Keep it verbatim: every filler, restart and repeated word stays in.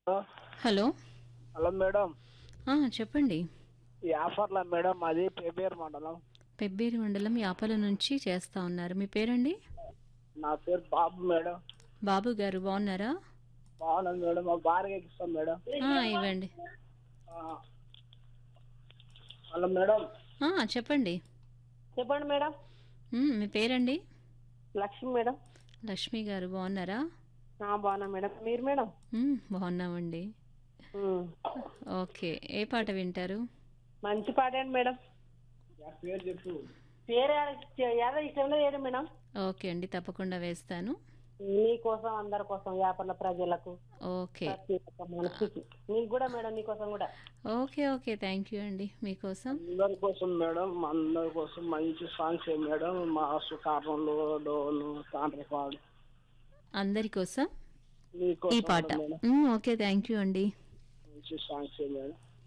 Hello. Hello madam. ఆ! చెప్పండి. ఈ ఆఫర్‌లా మేడం మాది పెబ్బేరు మండలం. పెబ్బేరు మండలం యాపల నుంచి చేస్తా ఉన్నారు. మీ పేరండి? నా పేరు బాబు మేడం. బాబు గారు బాగున్నారా? బాగున్నాను మేడం. మా భార్యకి ఇస్తాం మేడం. ఆ! ఇవ్వండి. ఆ, హలో మేడం. ఆ! చెప్పండి. చెప్పండి మేడం. హ్మ్. మీ పేరండి? లక్ష్మి మేడం. లక్ష్మి గారు బాగున్నారా? ఆ, బాగున్నా మేడం. మీరు మేడం? హ్మ్. బాగున్నామండి. ఉమ్. ఓకే. ఏ పాట వింటారు? మంచి పాడండి మేడం. నా పేరు చెప్పు. పేరు యాదో ఇష్టంలో వేయడం మేడం. ఓకే అండి. తప్పకుండా వేస్తాను. నీకోసం అందరి కోసం వ్యాపార ప్రజలకు ఓకే. ప్రతి ఒక్క మనిషికి నీకు కూడా మేడం, నీకోసం కూడా. ఓకే. ఓకే. థ్యాంక్ యూ అండి. మీకోసం. అందరి కోసం మేడం, అందరి కోసం మంచి సాంగ్స్ ఏ మేడం. మా సుకారంలో డోలు తాండ్రపాడు అందరి కోసం ఈ మీకోసం పాట. కూడా మేడం. హ్మ్. ఓకే. థ్యాంక్ యూ అండి. మంచి సాంగ్స్ ఏ మేడం.